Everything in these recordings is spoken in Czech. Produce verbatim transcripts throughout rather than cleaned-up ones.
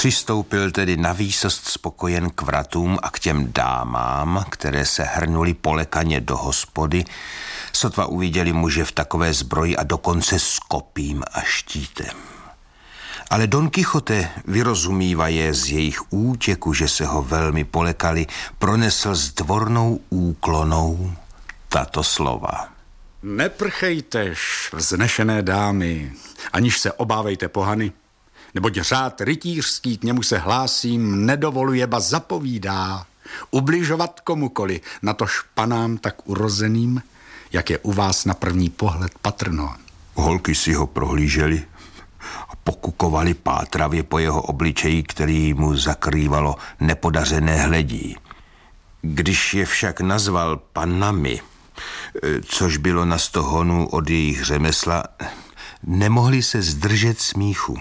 Přistoupil tedy na výsost spokojen k vratům a k těm dámám, které se hrnuli polekaně do hospody, sotva uviděli muže v takové zbroji a dokonce s kopím a štítem. Ale Don Kichote, vyrozumívaje z jejich útěku, že se ho velmi polekali, pronesl s dvornou úklonou tato slova. Neprchejtež, vznešené dámy, aniž se obávejte pohany, neboť řád rytířský, k němu se hlásím, nedovoluje, ba zapovídá ubližovat komukoli, natož panám tak urozeným, jak je u vás na první pohled patrno. Holky si ho prohlíželi a pokukovali pátravě po jeho obličeji, který mu zakrývalo nepodařené hledí. Když je však nazval panami, což bylo na sto honů od jejich řemesla, nemohli se zdržet smíchu.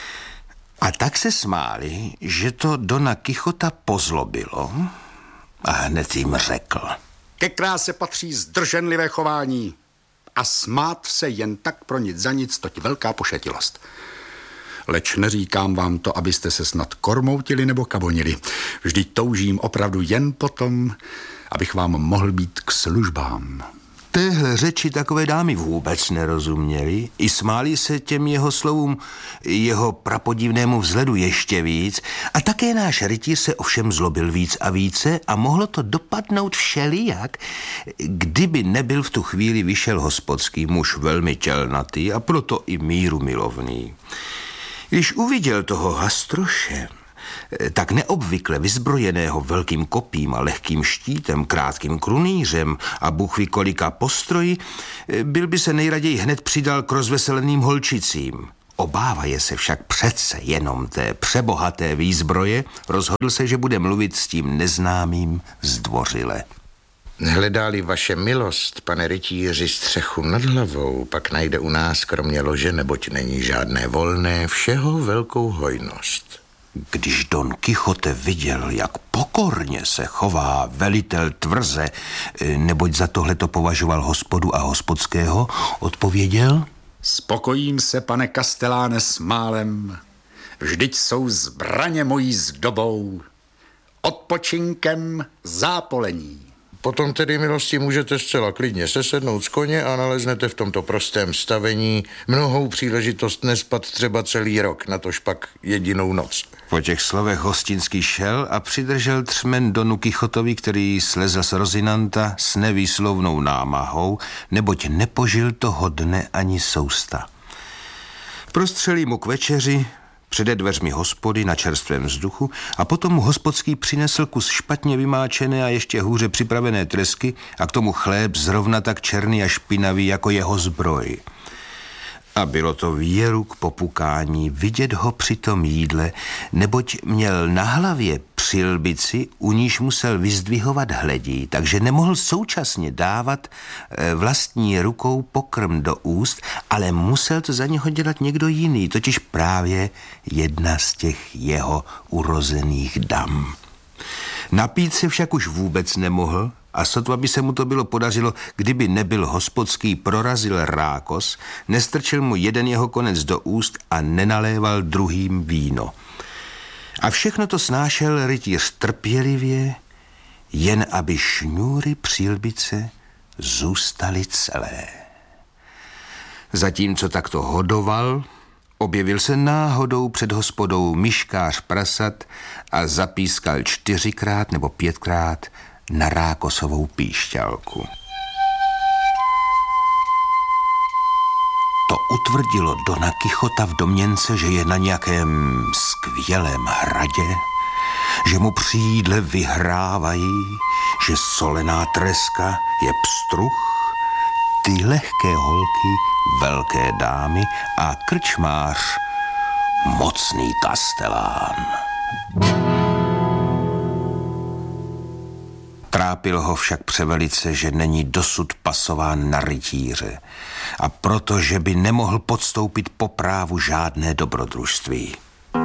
A tak se smáli, že to Dona Kichota pozlobilo a hned jim řekl. Ke kráse patří zdrženlivé chování a smát se jen tak pro nic za nic, toť velká pošetilost. Leč neříkám vám to, abyste se snad kormoutili nebo kabonili. Vždyť toužím opravdu jen potom, abych vám mohl být k službám. Téhle řeči takové dámy vůbec nerozuměli, i smáli se těm jeho slovům, jeho prapodivnému vzhledu ještě víc, a také náš rytíř se ovšem zlobil víc a více a mohlo to dopadnout všelijak, kdyby nebyl v tu chvíli vyšel hospodský muž velmi tělnatý a proto i míru milovný. Když uviděl toho Hastroše, tak neobvykle vyzbrojeného velkým kopím a lehkým štítem, krátkým krunýřem a bůh ví kolika postroji, byl by se nejraději hned přidal k rozveseleným holčicím. Obávaje se však přece jenom té přebohaté výzbroje, rozhodl se, že bude mluvit s tím neznámým zdvořile. Hledá-li vaše milost, pane rytíři, střechu nad hlavou, pak najde u nás kromě lože, neboť není žádné volné, všeho velkou hojnost. Když Don Kichote viděl, jak pokorně se chová velitel tvrze, neboť za tohle to považoval hospodu a hospodského, odpověděl: Spokojím se, pane kasteláne, s málem. Vždyť jsou zbraně mojí zdobou, odpočinkem zápolení. Potom tedy, milosti, můžete zcela klidně sesednout z koně a naleznete v tomto prostém stavení mnohou příležitost nespat třeba celý rok, natož pak jedinou noc. Po těch slovech hostinský šel a přidržel třmen Donu Kichotovi, který slezl z Rozinanta s nevýslovnou námahou, neboť nepožil toho dne ani sousta. Prostřelí mu k večeři přede dveřmi hospody na čerstvém vzduchu a potom mu hospodský přinesl kus špatně vymáčené a ještě hůře připravené tresky a k tomu chléb zrovna tak černý a špinavý jako jeho zbroj. A bylo to věru k popukání vidět ho při tom jídle, neboť měl na hlavě přilbici, u níž musel vyzdvihovat hledí, takže nemohl současně dávat vlastní rukou pokrm do úst, ale musel to za něho dělat někdo jiný, totiž právě jedna z těch jeho urozených dam. Napít se však už vůbec nemohl, a sotva by se mu to bylo podařilo, kdyby nebyl hospodský prorazil rákos, nestrčil mu jeden jeho konec do úst a nenaléval druhým víno. A všechno to snášel rytíř trpělivě, jen aby šňůry přilbice zůstaly celé. Zatímco takto hodoval, objevil se náhodou před hospodou myškář prasat a zapískal čtyřikrát nebo pětkrát na rákosovou píšťalku. To utvrdilo Dona Kichota v domněnce, že je na nějakém skvělém hradě, že mu při jídle vyhrávají, že solená treska je pstruh, ty lehké holky velké dámy a krčmář mocný kastelán. Trápil ho však převelice, že není dosud pasován na rytíře a proto, že by nemohl podstoupit po právu žádné dobrodružství.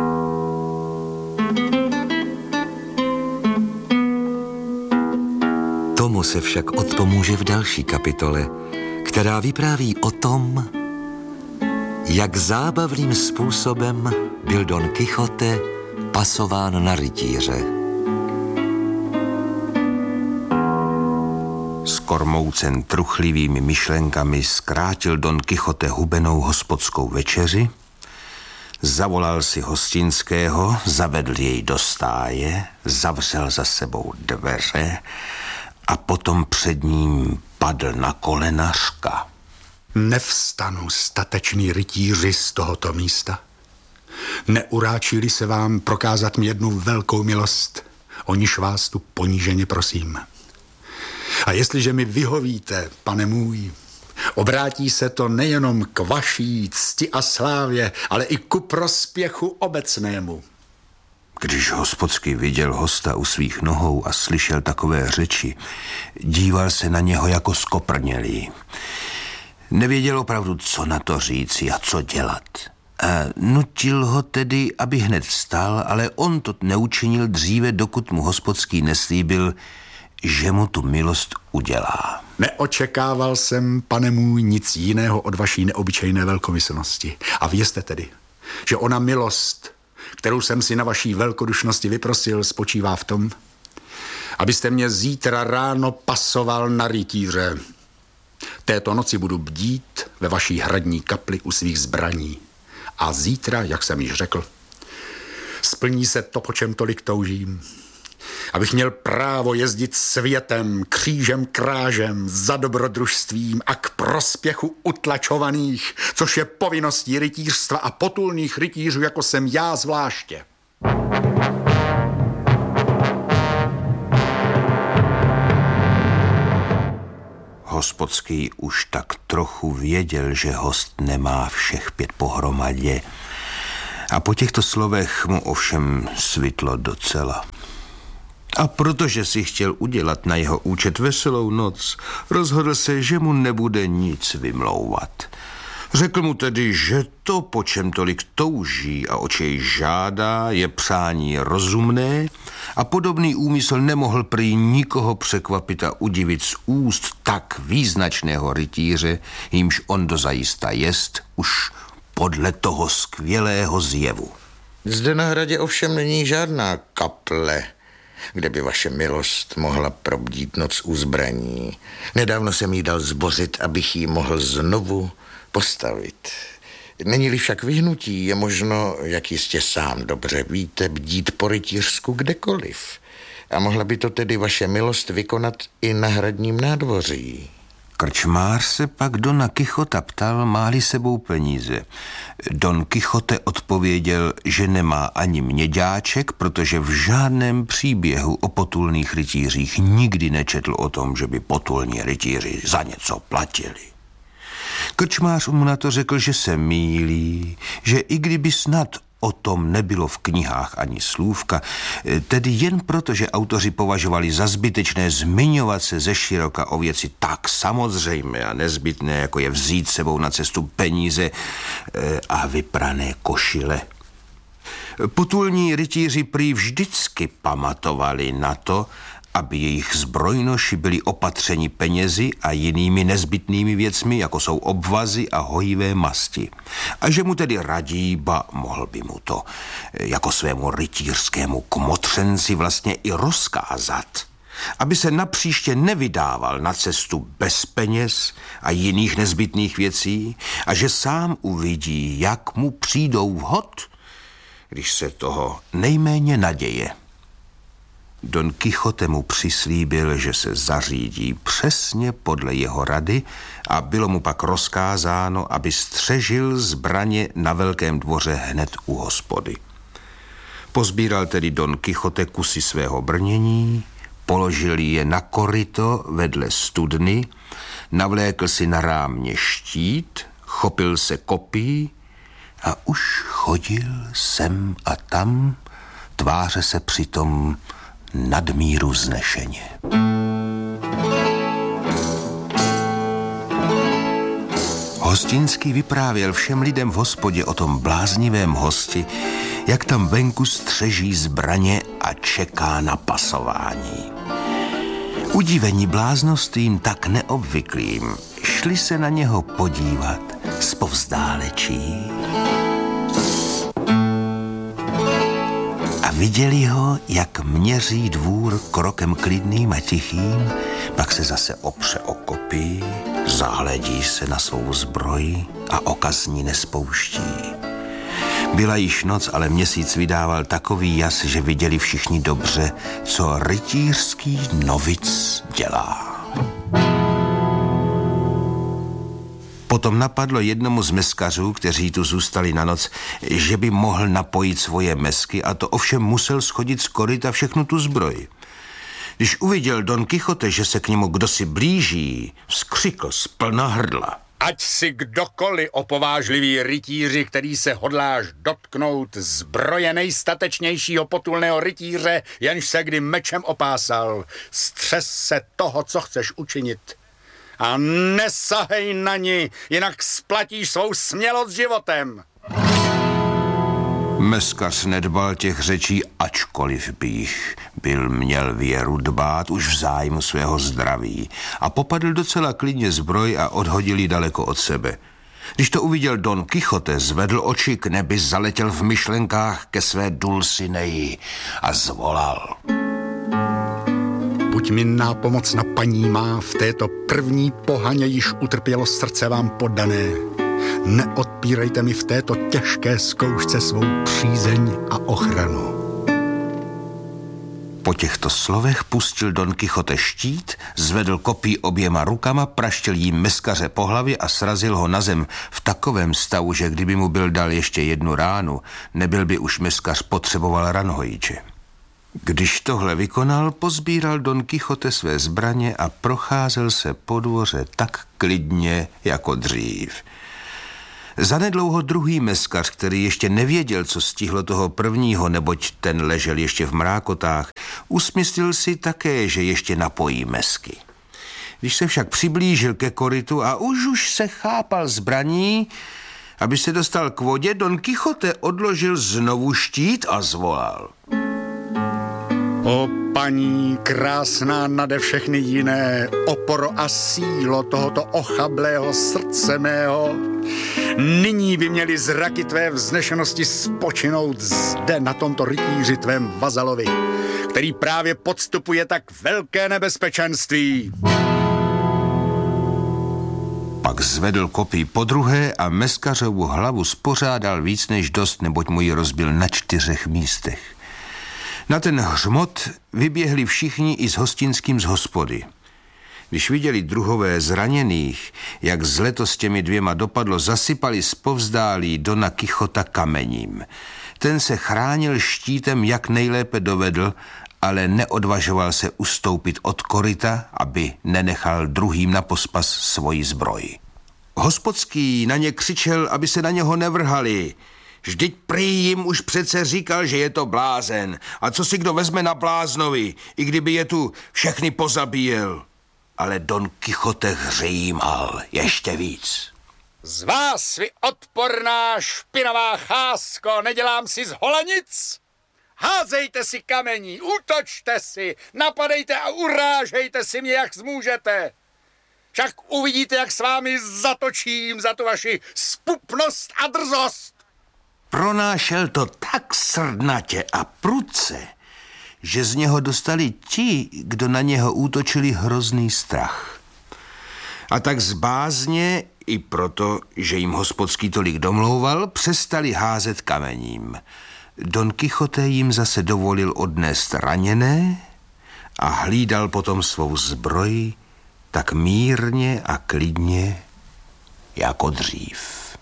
Tomu se však odpomůže v další kapitole, která vypráví o tom, jak zábavným způsobem byl Don Kichote pasován na rytíře. Skormoucen truchlivými myšlenkami zkrátil Don Kichote hubenou hospodskou večeři, zavolal si hostinského, zavedl jej do stáje, zavřel za sebou dveře a potom před ním padl na kolena řka. Nevstanu, statečný rytíři, z tohoto místa. Neuráčili se vám prokázat mi jednu velkou milost, o níž vás tu poníženě prosím. A jestliže mi vyhovíte, pane můj, obrátí se to nejenom k vaší cti a slávě, ale i ku prospěchu obecnému. Když hospodský viděl hosta u svých nohou a slyšel takové řeči, díval se na něho jako skoprnělý. Nevěděl opravdu, co na to říci a co dělat. A nutil ho tedy, aby hned vstal, ale on to neučinil dříve, dokud mu hospodský neslíbil, že mu tu milost udělá. Neočekával jsem, pane můj, nic jiného od vaší neobyčejné velkomyslnosti. A vězte tedy, že ona milost, kterou jsem si na vaší velkodušnosti vyprosil, spočívá v tom, abyste mě zítra ráno pasoval na rytíře. Této noci budu bdít ve vaší hradní kapli u svých zbraní. A zítra, jak jsem již řekl, splní se to, po čem tolik toužím. Abych měl právo jezdit světem, křížem krážem, za dobrodružstvím a k prospěchu utlačovaných, což je povinností rytířstva a potulných rytířů, jako jsem já zvláště. Hospodský už tak trochu věděl, že host nemá všech pět pohromadě. A po těchto slovech mu ovšem svitlo docela. A protože si chtěl udělat na jeho účet veselou noc, rozhodl se, že mu nebude nic vymlouvat. Řekl mu tedy, že to, po čem tolik touží a o čej žádá, je přání rozumné a podobný úmysl nemohl prý nikoho překvapit a udivit z úst tak význačného rytíře, jímž on dozajista jest, už podle toho skvělého zjevu. Zde na hradě ovšem není žádná kaple, kde by vaše milost mohla probdít noc u zbraní. Nedávno jsem jí dal zbořit, abych ji mohl znovu postavit. Není-li však vyhnutí, je možno, jak jistě sám dobře víte, bdít po rytířsku kdekoliv. A mohla by to tedy vaše milost vykonat i na hradním nádvoří. Krčmář se pak Dona Kichota ptal, má-li sebou peníze. Don Kichote odpověděl, že nemá ani měďáček, protože v žádném příběhu o potulných rytířích nikdy nečetl o tom, že by potulní rytíři za něco platili. Krčmář mu na to řekl, že se mýlí, že i kdyby snad o tom nebylo v knihách ani slůvka, tedy jen proto, že autoři považovali za zbytečné zmiňovat se ze široka o věci tak samozřejmé a nezbytné, jako je vzít sebou na cestu peníze a vyprané košile. Potulní rytíři prý vždycky pamatovali na to, aby jejich zbrojnoši byli opatřeni penězi a jinými nezbytnými věcmi, jako jsou obvazy a hojivé masti. A že mu tedy radí, ba mohl by mu to jako svému rytířskému kmotřenci vlastně i rozkázat, aby se napříště nevydával na cestu bez peněz a jiných nezbytných věcí a že sám uvidí, jak mu přijdou vhod, když se toho nejméně naděje. Don Kichote mu přislíbil, že se zařídí přesně podle jeho rady a bylo mu pak rozkázáno, aby střežil zbraně na velkém dvoře hned u hospody. Pozbíral tedy Don Kichote kusy svého brnění, položil je na koryto vedle studny, navlékl si na rámě štít, chopil se kopí a už chodil sem a tam, tváře se přitom nadmíru vznešeně. Hostinský vyprávěl všem lidem v hospodě o tom bláznivém hosti, jak tam venku střeží zbraně a čeká na pasování. Udivení bláznostvím tak neobvyklým šli se na něho podívat zpovzdálečí. A viděli ho, jak měří dvůr krokem klidným a tichým, pak se zase opře o kopí, zahledí se na svou zbroj a oka z ní nespouští. Byla již noc, ale měsíc vydával takový jas, že viděli všichni dobře, co rytířský novic dělá. Potom napadlo jednomu z meskařů, kteří tu zůstali na noc, že by mohl napojit svoje mesky, a to ovšem musel schodit z koryta všechnu tu zbroj. Když uviděl Don Kichote, že se k němu kdosi blíží, vzkřikl z plna hrdla: Ať si kdokoliv, opovážlivý rytíři, který se hodláš dotknout zbroje nejstatečnějšího potulného rytíře, jenž se kdy mečem opásal, střes se toho, co chceš učinit. A nesahej na ní, jinak splatíš svou smělost životem. Meskař nedbal těch řečí, ačkoliv bych byl měl věru dbát už v zájmu svého zdraví, a popadl docela klidně zbroj a odhodil ji daleko od sebe. Když to uviděl Don Kichote, zvedl oči k nebi, zaletěl v myšlenkách ke své Dulcineji a zvolal: Buď mi nápomocna, paní má, v této první pohaně již utrpělo srdce vám poddané. Neodpírejte mi v této těžké zkoušce svou přízeň a ochranu. Po těchto slovech pustil Don Kichote štít, zvedl kopí oběma rukama, praštil jí meskaře po hlavě a srazil ho na zem v takovém stavu, že kdyby mu byl dal ještě jednu ránu, nebyl by už meskař potřeboval ranhojiče. Když tohle vykonal, pozbíral Don Kichote své zbraně a procházel se po dvoře tak klidně jako dřív. Zanedlouho druhý meskař, který ještě nevěděl, co stihlo toho prvního, neboť ten ležel ještě v mrákotách, usmyslil si také, že ještě napojí mesky. Když se však přiblížil ke korytu a už už se chápal zbraní, aby se dostal k vodě, Don Kichote odložil znovu štít a zvolal: O paní, krásná nade všechny jiné, oporo a sílo tohoto ochablého srdce mého, nyní by měly zraky tvé vznešenosti spočinout zde na tomto rytíři tvém vazalovi, který právě podstupuje tak velké nebezpečenství. Pak zvedl kopí podruhé a meskařovu hlavu spořádal víc než dost, neboť mu ji rozbil na čtyřech místech. Na ten hřmot vyběhli všichni i s hostinským z hospody. Když viděli druhové zraněných, jak zle to s těmi dvěma dopadlo, zasypali zpovzdálí Dona Kichota kamením. Ten se chránil štítem, jak nejlépe dovedl, ale neodvažoval se ustoupit od koryta, aby nenechal druhým na pospas svoji zbroj. Hospodský na ně křičel, aby se na něho nevrhali. Vždyť prý jim už přece říkal, že je to blázen. A co si kdo vezme na bláznovi, i kdyby je tu všechny pozabíjel. Ale Don Kichote hřímal ještě víc. Z vás, vy odporná špinavá chásko, nedělám si z hola nic. Házejte si kamení, útočte si, napadejte a urážejte si mě, jak zmůžete. Však uvidíte, jak s vámi zatočím za tu vaši spupnost a drzost. Pronášel to tak srdnatě a prudce, že z něho dostali ti, kdo na něho útočili, hrozný strach. A tak z bázně, i proto, že jim hospodský tolik domlouval, přestali házet kamením. Don Kichote jim zase dovolil odnést raněné a hlídal potom svou zbroj tak mírně a klidně jako dřív.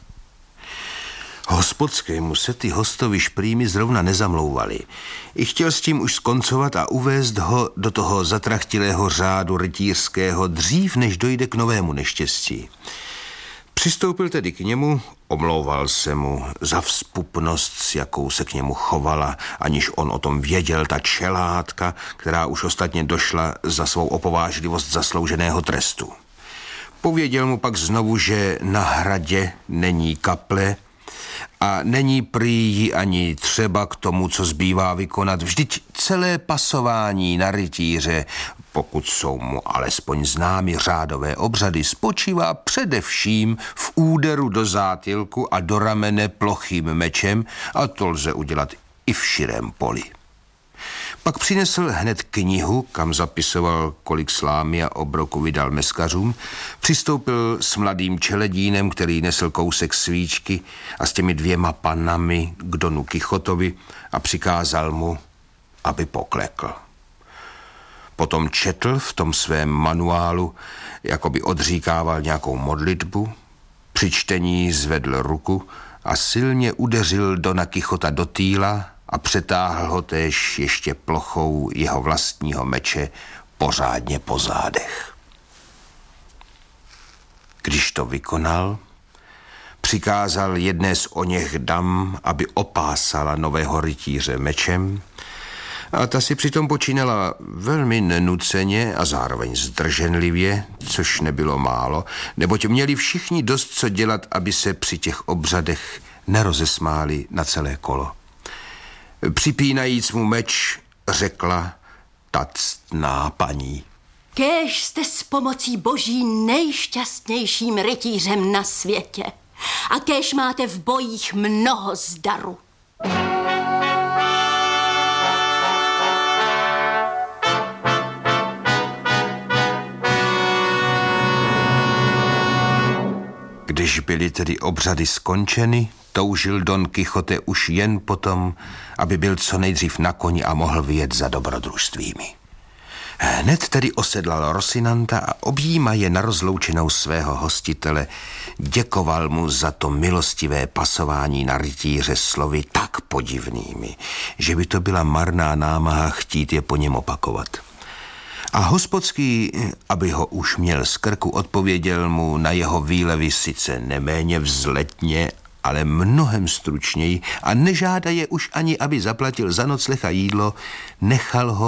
Hospodskému se ty hostovi šprýmy zrovna nezamlouvali. I chtěl s tím už skoncovat a uvést ho do toho zatrachtilého řádu rytířského dřív, než dojde k novému neštěstí. Přistoupil tedy k němu, omlouval se mu za vzpupnost, s jakou se k němu chovala, aniž on o tom věděl, ta čelátka, která už ostatně došla za svou opovážlivost zaslouženého trestu. Pověděl mu pak znovu, že na hradě není kaple a není prý jí ani třeba k tomu, co zbývá vykonat. Vždyť celé pasování na rytíře, pokud jsou mu alespoň známy řádové obřady, spočívá především v úderu do zátilku a do ramene plochým mečem, a to lze udělat i v širém poli. Pak přinesl hned knihu, kam zapisoval, kolik slámy a obroku vydal meskařům, přistoupil s mladým čeledínem, který nesl kousek svíčky, a s těmi dvěma panami k Donu Kichotovi a přikázal mu, aby poklekl. Potom četl v tom svém manuálu, jako by odříkával nějakou modlitbu, při čtení zvedl ruku a silně udeřil Dona Kichota do týla a přetáhl ho též ještě plochou jeho vlastního meče pořádně po zádech. Když to vykonal, přikázal jedné z oněch dam, aby opásala nového rytíře mečem, a ta si přitom počínala velmi nenuceně a zároveň zdrženlivě, což nebylo málo, neboť měli všichni dost co dělat, aby se při těch obřadech nerozesmáli na celé kolo. Připínajíc mu meč, řekla ta ctná paní: Kéž jste s pomocí boží nejšťastnějším rytířem na světě a kéž máte v bojích mnoho zdaru. Když byly tedy obřady skončeny, toužil Don Kichote už jen potom, aby byl co nejdřív na koni a mohl vyjet za dobrodružstvími. Hned tedy osedlal Rosinanta a objímaje na rozloučenou svého hostitele děkoval mu za to milostivé pasování na rytíře slovy tak podivnými, že by to byla marná námaha chtít je po něm opakovat. A hospodský, aby ho už měl z krku, odpověděl mu na jeho výlevy sice neméně vzletně, ale mnohem stručněji, a nežádaje už ani, aby zaplatil za nocleh a jídlo, nechal ho,